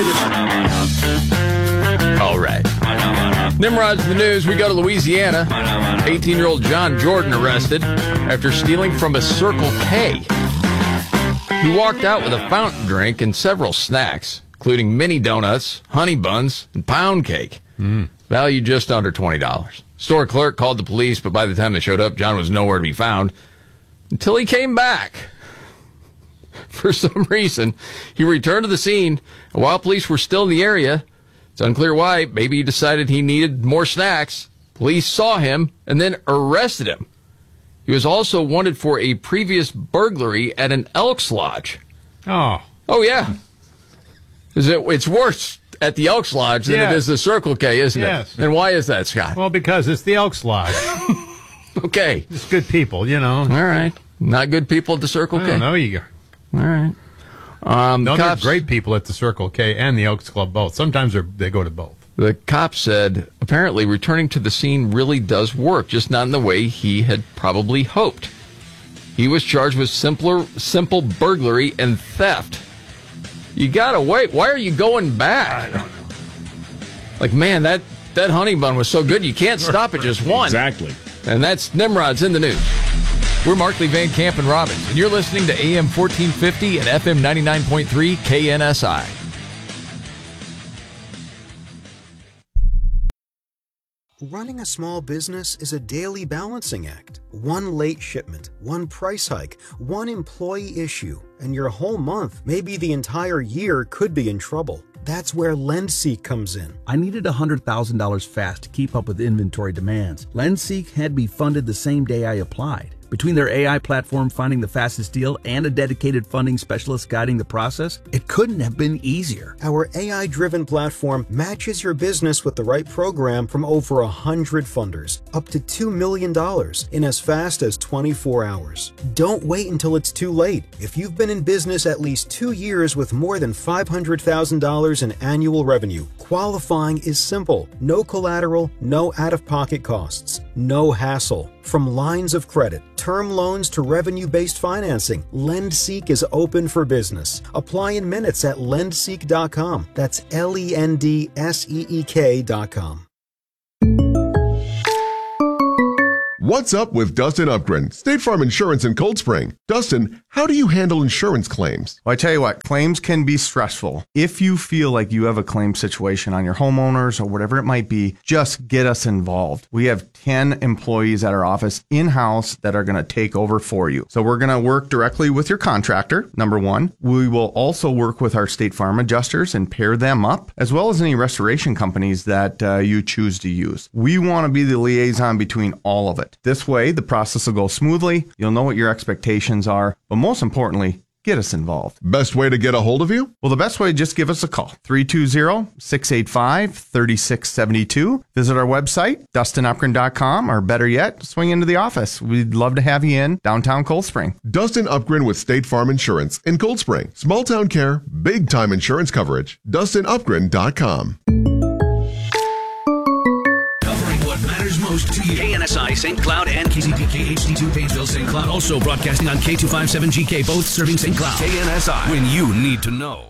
educated. All right. Nimrod's in the News. We go to Louisiana. eighteen-year-old John Jordan arrested after stealing from a Circle K. He walked out with a fountain drink and several snacks, including mini donuts, honey buns, and pound cake. Mm. Valued just under twenty dollars. Store clerk called the police, but by the time they showed up, John was nowhere to be found until he came back. For some reason, he returned to the scene, and while police were still in the area, it's unclear why, maybe he decided he needed more snacks. Police saw him and then arrested him. He was also wanted for a previous burglary at an Elks Lodge. Oh. Oh, yeah. Is it? It's worse at the Elks Lodge than yes. it is the Circle K, isn't yes. it? And why is that, Scott? Well, because it's the Elks Lodge. Okay. It's good people, you know. All right. Not good people at the Circle K. No, you go. All right. Um, no, the cops, they're great people at the Circle K and the Elks Club both. Sometimes they go to both. The cop said, apparently returning to the scene really does work, just not in the way he had probably hoped. He was charged with simpler, simple burglary and theft. You gotta wait. Why are you going back? I don't know. Like, man, that, that honey bun was so good, you can't stop at just one. Exactly. And that's Nimrod's in the News. We're Markley, Van Camp, and Robbins, and you're listening to A M fourteen fifty and F M ninety-nine point three K N S I. Running a small business is a daily balancing act. One late shipment, one price hike, one employee issue, and your whole month, maybe the entire year, could be in trouble. That's where LendSeek comes in. I needed one hundred thousand dollars fast to keep up with inventory demands. LendSeek had me funded the same day I applied. Between their A I platform finding the fastest deal and a dedicated funding specialist guiding the process, it couldn't have been easier. Our A I-driven platform matches your business with the right program from over one hundred funders, up to two million dollars in as fast as twenty-four hours. Don't wait until it's too late. If you've been in business at least two years with more than five hundred thousand dollars in annual revenue, qualifying is simple. No collateral, no out-of-pocket costs, no hassle. From lines of credit, term loans to revenue-based financing, LendSeek is open for business. Apply in minutes at lend seek dot com. That's L E N D S E E K dot com. What's up with Dustin Upgren, State Farm Insurance in Cold Spring? Dustin, how do you handle insurance claims? Well, I tell you what, claims can be stressful. If you feel like you have a claim situation on your homeowners or whatever it might be, just get us involved. We have ten employees at our office in-house that are going to take over for you. So we're going to work directly with your contractor, number one. We will also work with our State Farm adjusters and pair them up, as well as any restoration companies that uh, you choose to use. We want to be the liaison between all of it. This way, the process will go smoothly, you'll know what your expectations are, but most importantly, get us involved. Best way to get a hold of you? Well, the best way, just give us a call. three two zero, six eight five, three six seven two. Visit our website, dustin upgren dot com, or better yet, swing into the office. We'd love to have you in downtown Cold Spring. Dustin Upgren with State Farm Insurance in Cold Spring. Small town care, big time insurance coverage. dustin upgren dot com. Most to you. K N S I, Saint Cloud, and K Z P K H D two, Painesville, Saint Cloud. Also broadcasting on K two fifty-seven G K, both serving Saint Cloud. K N S I, when you need to know.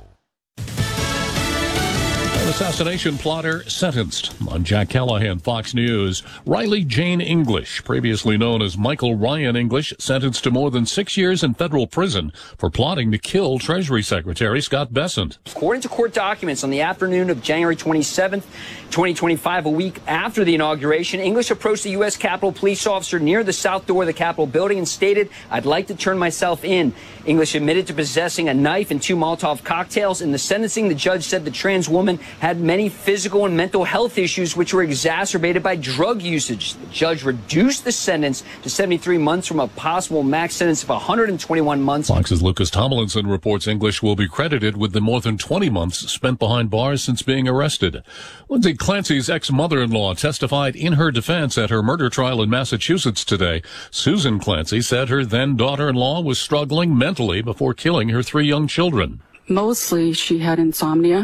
An assassination plotter sentenced. On Jack Callahan, Fox News. Riley Jane English, previously known as Michael Ryan English, sentenced to more than six years in federal prison for plotting to kill Treasury Secretary Scott Bessent. According to court documents, on the afternoon of January twenty-seventh, twenty twenty-five, a week after the inauguration, English approached a U S Capitol police officer near the south door of the Capitol building and stated, "I'd like to turn myself in." English admitted to possessing a knife and two Molotov cocktails. In the sentencing, the judge said the trans woman had many physical and mental health issues which were exacerbated by drug usage. The judge reduced the sentence to seventy-three months from a possible max sentence of one hundred twenty-one months. Fox's Lucas Tomlinson reports English will be credited with the more than twenty months spent behind bars since being arrested. Lindsay Clancy's ex-mother-in-law testified in her defense at her murder trial in Massachusetts today. Susan Clancy said her then daughter-in-law was struggling mentally before killing her three young children. Mostly she had insomnia.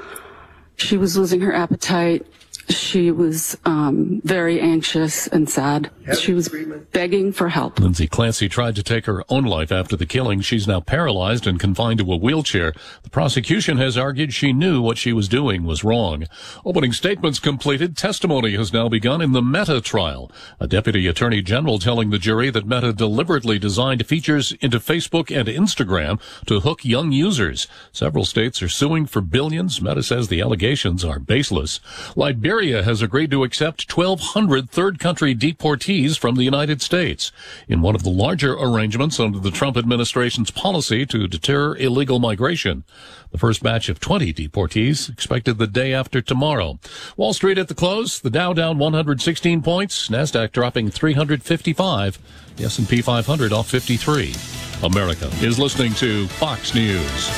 She was losing her appetite. She was um, very anxious and sad. She was begging for help. Lindsay Clancy tried to take her own life after the killing. She's now paralyzed and confined to a wheelchair. The prosecution has argued she knew what she was doing was wrong. Opening statements completed. Testimony has now begun in the Meta trial. A deputy attorney general telling the jury that Meta deliberately designed features into Facebook and Instagram to hook young users. Several states are suing for billions. Meta says the allegations are baseless. Liberia has agreed to accept twelve hundred third-country deportees from the United States in one of the larger arrangements under the Trump administration's policy to deter illegal migration. The first batch of twenty deportees expected the day after tomorrow. Wall Street at the close, the Dow down one hundred sixteen points, NASDAQ dropping three hundred fifty-five, the S and P five hundred off fifty-three. America is listening to Fox News.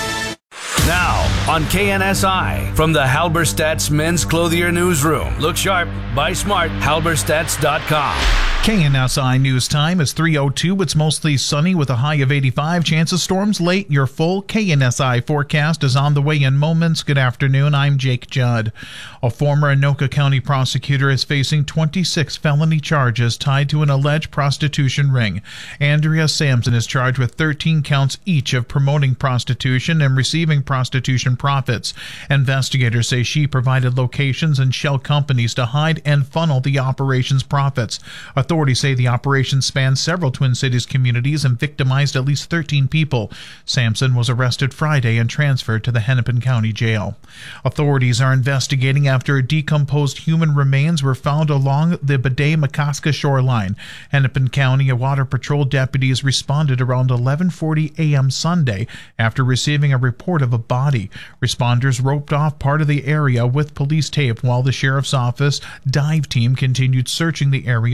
Now, on K N S I, from the Halberstadt's Men's Clothier Newsroom. Look sharp, buy smart, halberstadts dot com. K N S I News Time is three oh two. It's mostly sunny with a high of eighty-five. Chance of storms late. Your full K N S I forecast is on the way in moments. Good afternoon. I'm Jake Judd. A former Anoka County prosecutor is facing twenty-six felony charges tied to an alleged prostitution ring. Andrea Sampson is charged with thirteen counts each of promoting prostitution and receiving prostitution profits. Investigators say she provided locations and shell companies to hide and funnel the operation's profits. Authorities say the operation spanned several Twin Cities communities and victimized at least thirteen people. Sampson was arrested Friday and transferred to the Hennepin County Jail. Authorities are investigating after decomposed human remains were found along the Bidet-Makaska shoreline. Hennepin County Water Patrol deputies responded around eleven forty a.m. Sunday after receiving a report of a body. Responders roped off part of the area with police tape while the sheriff's office dive team continued searching the area for additional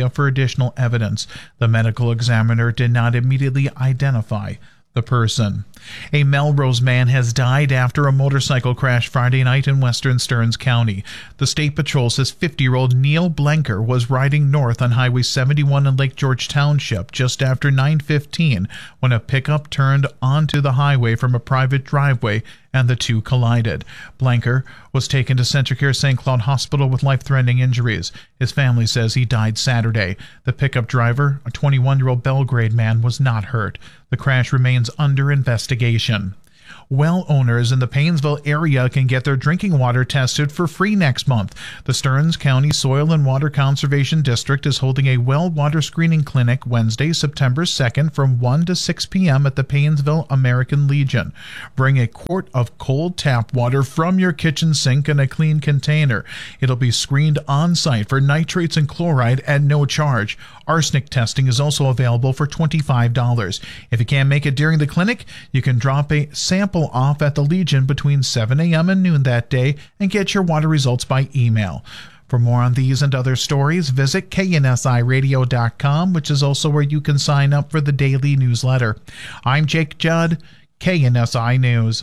additional evidence. The medical examiner did not immediately identify the person. A Melrose man has died after a motorcycle crash Friday night in western Stearns County. The State Patrol says fifty-year-old Neil Blenker was riding north on Highway seventy-one in Lake George Township just after nine fifteen when a pickup turned onto the highway from a private driveway and the two collided. Blenker was taken to CentraCare Saint Cloud Hospital with life-threatening injuries. His family says he died Saturday. The pickup driver, a twenty-one-year-old Belgrade man, was not hurt. The crash remains under investigation. Well owners in the Paynesville area can get their drinking water tested for free next month. The Stearns County Soil and Water Conservation District is holding a well water screening clinic Wednesday, September second from one to six p.m. at the Paynesville American Legion. Bring a quart of cold tap water from your kitchen sink in a clean container. It'll be screened on-site for nitrates and chloride at no charge. Arsenic testing is also available for twenty-five dollars. If you can't make it during the clinic, you can drop a sample off at the Legion between seven a.m. and noon that day and get your water results by email. For more on these and other stories, visit K N S I radio dot com, which is also where you can sign up for the daily newsletter. I'm Jake Judd, K N S I News.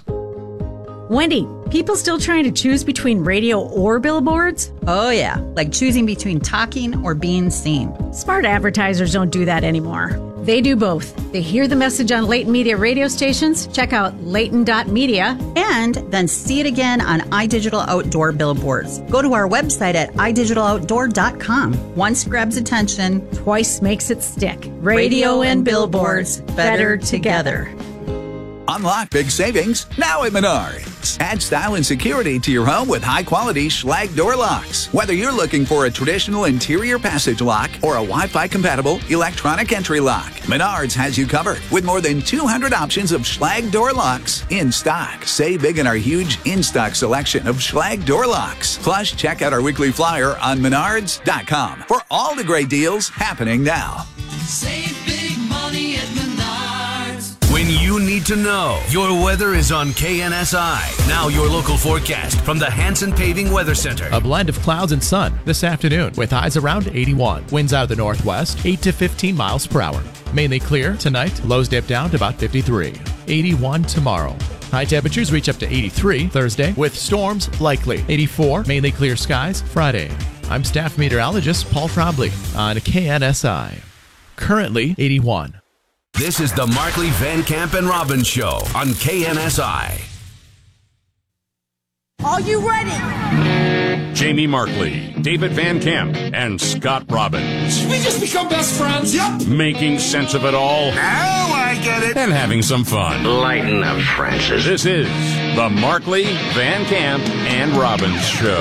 Wendy, people still trying to choose between radio or billboards? Oh yeah, like choosing between talking or being seen. Smart advertisers don't do that anymore. They do both. They hear the message on Leighton Media radio stations, check out leighton dot media, and then see it again on iDigital Outdoor billboards. Go to our website at i digital outdoor dot com. Once grabs attention, twice makes it stick. Radio, radio and billboards, better, better together. together. Unlock big savings now at Menards. Add style and security to your home with high-quality Schlage door locks. Whether you're looking for a traditional interior passage lock or a Wi-Fi compatible electronic entry lock, Menards has you covered with more than two hundred options of Schlage door locks in stock. Save big in our huge in-stock selection of Schlage door locks. Plus, check out our weekly flyer on menards dot com for all the great deals happening now. Save big money at Menards. When you need to know, your weather is on K N S I. Now your local forecast from the Hanson Paving Weather Center. A blend of clouds and sun this afternoon with highs around eighty-one. Winds out of the northwest, eight to fifteen miles per hour. Mainly clear tonight, lows dip down to about fifty-three. eighty-one tomorrow. High temperatures reach up to eighty-three Thursday with storms likely. eighty-four, mainly clear skies Friday. I'm staff meteorologist Paul Trombley on K N S I. Currently eighty-one. This is the Markley, Van Camp, and Robbins Show on K N S I. Are you ready? Jamie Markley, David Van Camp, and Scott Robbins. Did we just become best friends? Yep. Making sense of it all. Now I get it. And having some fun. Lighten up, Francis. This is the Markley, Van Camp, and Robbins Show.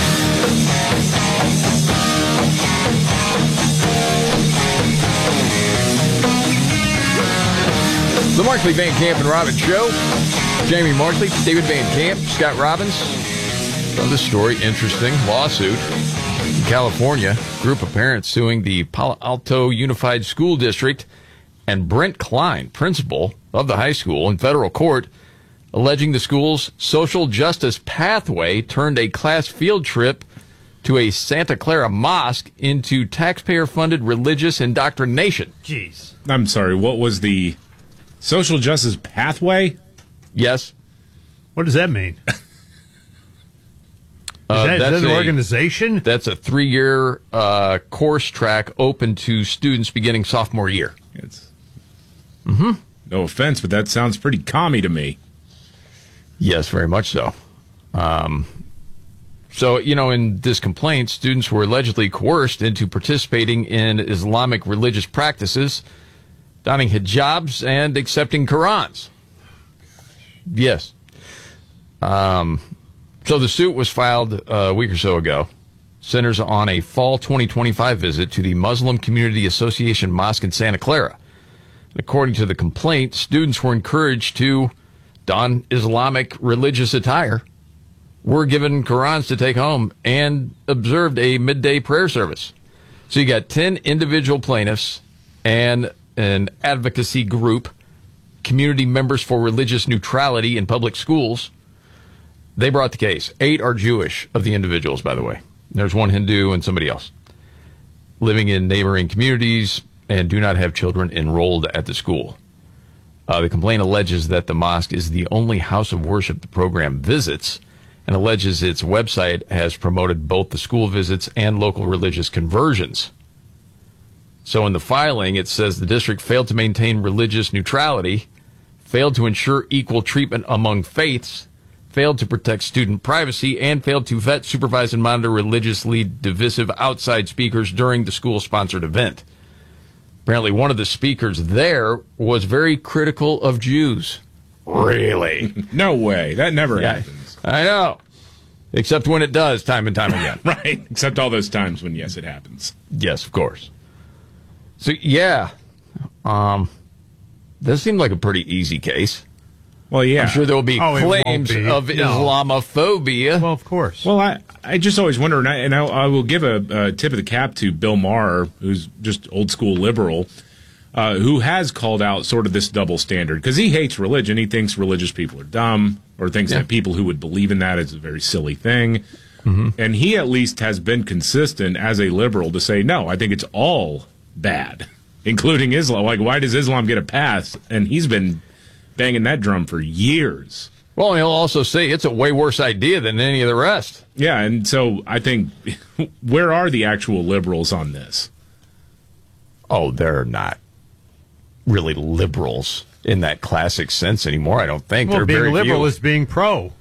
The Markley, Van Camp, and Robbins Show. Jamie Markley, David Van Camp, Scott Robbins. Well, this story, interesting. Lawsuit in California. Group of parents suing the Palo Alto Unified School District and Brent Klein, principal of the high school, in federal court, alleging the school's social justice pathway turned a class field trip to a Santa Clara mosque into taxpayer-funded religious indoctrination. Jeez. I'm sorry, what was the social justice pathway? Yes. What does that mean? Is Uh, that, is that's that an a, organization? That's a three-year uh, course track open to students beginning sophomore year. It's mm-hmm. No offense, but that sounds pretty commie to me. Yes, very much so. Um, so, you know, in this complaint, students were allegedly coerced into participating in Islamic religious practices, donning hijabs, and accepting Qurans. Yes. Um, so the suit was filed a week or so ago. Centers on a fall twenty twenty-five visit to the Muslim Community Association Mosque in Santa Clara. According to the complaint, students were encouraged to don Islamic religious attire, were given Qurans to take home, and observed a midday prayer service. So you got ten individual plaintiffs and an advocacy group, Community Members for Religious Neutrality in Public Schools. They brought the case. Eight are Jewish of the individuals, by the way. There's one Hindu and somebody else. living in neighboring communities and do not have children enrolled at the school. Uh, the complaint alleges that the mosque is the only house of worship the program visits and alleges its website has promoted both the school visits and local religious conversions. So in the filing, it says the district failed to maintain religious neutrality, failed to ensure equal treatment among faiths, failed to protect student privacy, and failed to vet, supervise, and monitor religiously divisive outside speakers during the school-sponsored event. Apparently, one of the speakers there was very critical of Jews. Really? No way. That never Yeah, happens. I know. Except when it does, time and time again. Right. Except all those times when, yes, it happens. Yes, of course. So, yeah. Um, this seemed like a pretty easy case. Well, yeah. I'm sure there will be Oh, it won't claims be. of No. Islamophobia. Well, of course. Well, I, I just always wonder, and I, and I, I will give a, a tip of the cap to Bill Maher, who's just old school liberal, uh, who has called out sort of this double standard because he hates religion. He thinks religious people are dumb, or thinks Yeah. that people who would believe in that is a very silly thing. Mm-hmm. And he at least has been consistent as a liberal to say, no, I think it's all bad, including Islam. Like, why does Islam get a pass? And he's been banging that drum for years. Well, he'll also say it's a way worse idea than any of the rest. Yeah, and so I think, where are the actual liberals on this? Oh, they're not really liberals in that classic sense anymore, I don't think. Well, They're being very liberal few. is being pro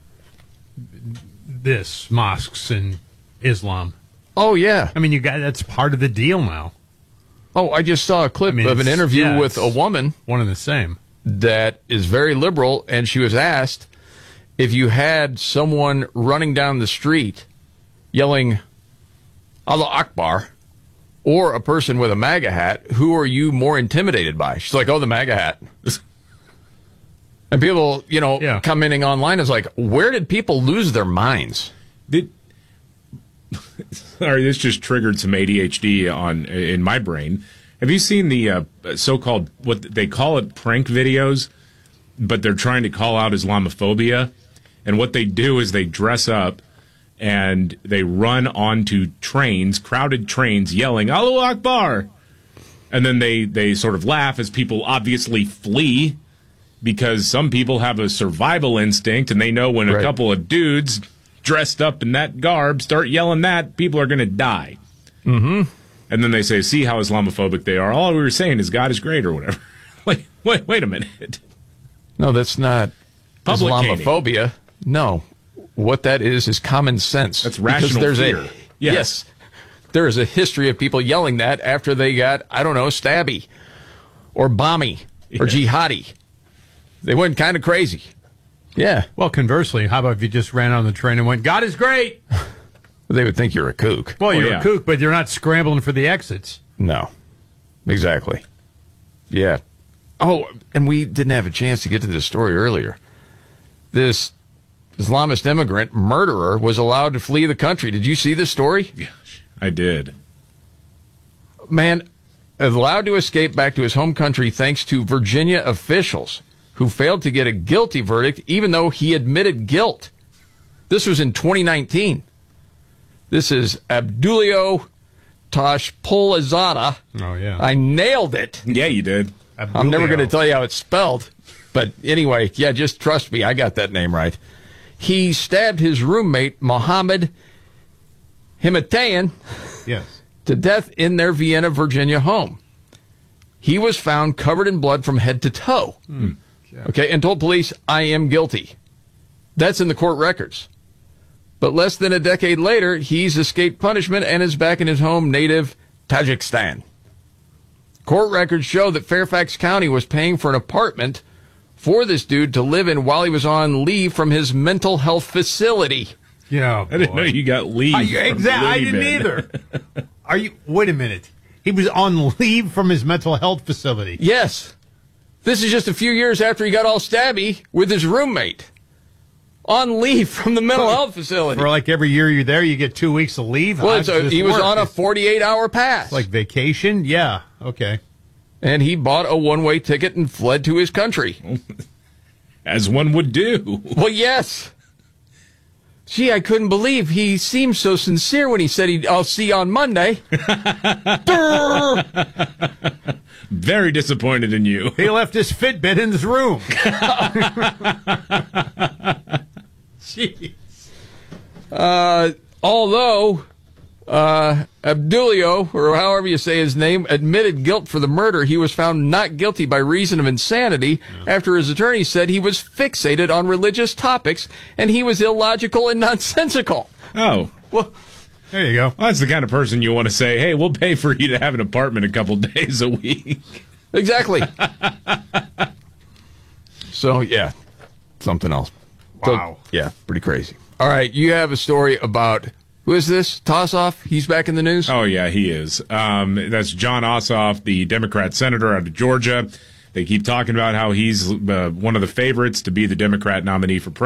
this, mosques and Islam. Oh, yeah. I mean, you got that's part of the deal now. Oh, I just saw a clip I mean, of an it's- interview yeah, with a it's woman. One and the same. That is very liberal, and she was asked if you had someone running down the street yelling Allah Akbar or a person with a MAGA hat, who are you more intimidated by? She's like, oh, the MAGA hat. And people, you know, Yeah. commenting online is like, where did people lose their minds? Did Sorry, this just triggered some A D H D on in my brain. Have you seen the uh, so-called, what they call it, prank videos, but they're trying to call out Islamophobia? And what they do is they dress up and they run onto trains, crowded trains, yelling, Allahu Akbar! And then they, they sort of laugh as people obviously flee because some people have a survival instinct and they know when a Right. couple of dudes dressed up in that garb start yelling that, people are going to die. Mm-hmm. And then they say, see how Islamophobic they are. All we were saying is God is great or whatever. Like, wait, wait a minute. No, that's not Public Islamophobia. No. What that is is common sense. That's Because rational there's fear. A, Yes. yes. There is a history of people yelling that after they got, I don't know, stabby or bomby or Yeah. jihadi. They went kind of crazy. Yeah. Well, conversely, how about if you just ran on the train and went, God is great? They would think you're a kook. Well, you're yeah. a kook, but you're not scrambling for the exits. No. Exactly. Yeah. Oh, and we didn't have a chance to get to this story earlier. This Islamist immigrant murderer was allowed to flee the country. Did you see this story? Yeah, I did. Man, allowed to escape back to his home country thanks to Virginia officials who failed to get a guilty verdict even though he admitted guilt. This was in twenty nineteen. This is Abdulio Tashpolazada. Oh, yeah. I nailed it. Yeah, you did. I'm never going to tell you how it's spelled. But anyway, yeah, just trust me. I got that name right. He stabbed his roommate, Mohammed Himatayan, Yes. to death in their Vienna, Virginia home. He was found covered in blood from head to toe. Hmm. Okay, and told police, I am guilty. That's in the court records. But less than a decade later, he's escaped punishment and is back in his home native Tajikistan. Court records show that Fairfax County was paying for an apartment for this dude to live in while he was on leave from his mental health facility. Yeah, I didn't know you got leave. I, from exactly. I didn't leaving. either. Are you? Wait a minute. He was on leave from his mental health facility. Yes. This is just a few years after he got all stabby with his roommate. On leave from the mental health facility. For like every year you're there, you get two weeks of leave. Well, How it's does a, this he was work? on a It's forty-eight hour pass. like vacation. Yeah. Okay. And he bought a one-way ticket and fled to his country. As one would do. Well, yes. Gee, I couldn't believe he seemed so sincere when he said he'd, I'll see you on Monday. Very disappointed in you. He left his Fitbit in his room. Jeez. Uh, although uh, Abdulio, or however you say his name, admitted guilt for the murder, he was found not guilty by reason of insanity yeah. after his attorney said he was fixated on religious topics and he was illogical and nonsensical. Oh. Well, there you go. Well, that's the kind of person you want to say, hey, we'll pay for you to have an apartment a couple days a week. Exactly. So, yeah, something else. Wow. So, yeah, pretty crazy. All right, you have a story about, who is this? Tossoff? He's back in the news? Oh, yeah, he is. Um, that's Jon Ossoff, the Democrat senator out of Georgia. They keep talking about how he's uh, one of the favorites to be the Democrat nominee for president.